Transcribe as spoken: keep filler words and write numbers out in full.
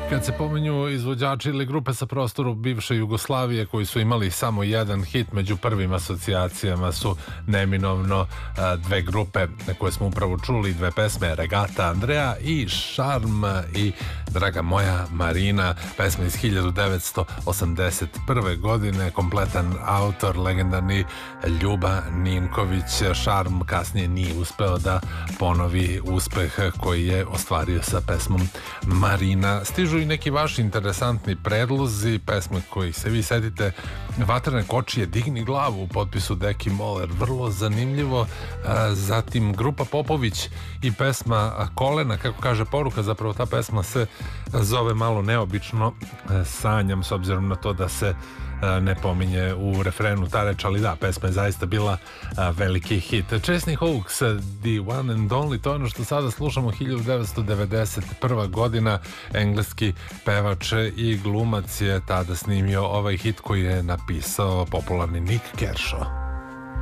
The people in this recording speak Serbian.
Kad se pominju izvođači ili grupe sa prostoru bivše Jugoslavije koji su imali samo jedan hit, među prvim asocijacijama su neminovno dve grupe koje smo upravo čuli, dve pesme, Regata Andreja i Šarm i Draga moja Marina, pesma iz hiljadu devetsto osamdeset prve godine, kompletan autor, legendarni Ljuba Ninković. Šarm kasnije nije uspeo da ponovi uspeh koji je ostvario sa pesmom Marina. Stižu i neki vaši interesantni predlozi, pesme kojih se vi setite. Vatrene kočije, Digni glavu u potpisu Deki Moler, vrlo zanimljivo. Zatim grupa Popović i pesma Kolena, kako kaže poruka, zapravo ta pesma se zove malo neobično, Sanjam, s obzirom na to da se ne pominje u refrenu ta reč, ali da, pesma je zaista bila veliki hit. Chesney Hawkes, The One and Only, to je ono što sada slušamo. Hiljadu devetsto devedeset prva godina, engleski pevač i glumac je tada snimio ovaj hit koji je napisao popularni Nick Kershaw.